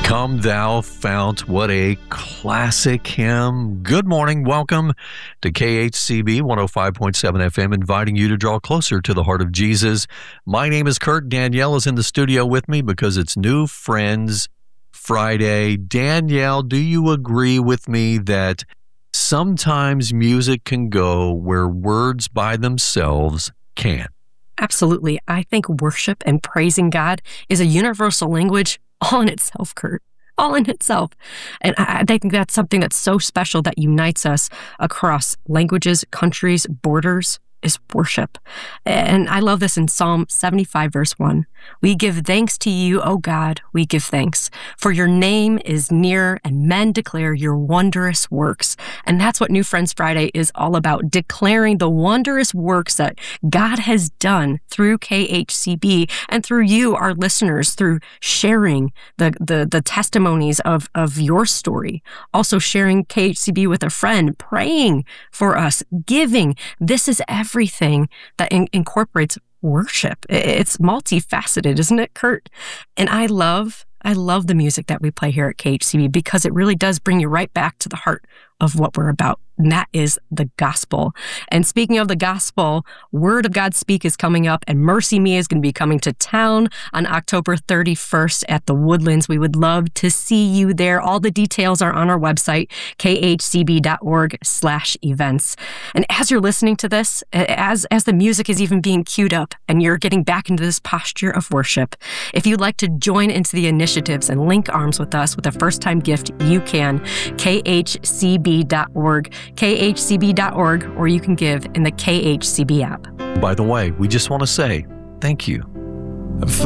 Come Thou Fount, what a classic hymn. Good morning. Welcome to KHCB 105.7 FM, inviting you to draw closer to the heart of Jesus. My name is Kurt. Danielle is in the studio with me because it's New Friends Friday. Danielle, do you agree with me that sometimes music can go where words by themselves can't? Absolutely. I think worship and praising God is a universal language all in itself, Kurt. All in itself. And I think that's something that's so special that unites us across languages, countries, borders, is worship. And I love this in Psalm 75, verse 1. We give thanks to you, O God, we give thanks. For your name is near, and men declare your wondrous works. And that's what New Friends Friday is all about, declaring the wondrous works that God has done through KHCB and through you, our listeners, through sharing the testimonies of your story. Also sharing KHCB with a friend, praying for us, giving. This is everything that incorporates worship. It's multifaceted, isn't it, Kurt? And I love the music that we play here at KHCB because it really does bring you right back to the heart of what we're about, and that is the gospel. And speaking of the gospel, Word of God Speak is coming up, and Mercy Me is going to be coming to town on October 31st at the Woodlands. We would love to see you there. All the details are on our website, khcb.org/events. And as you're listening to this, as the music is even being queued up and you're getting back into this posture of worship, if you'd like to join into the initiatives and link arms with us with a first-time gift, you can. khcb.org, khcb.org, or you can give in the KHCB app. By the way, we just want to say thank you.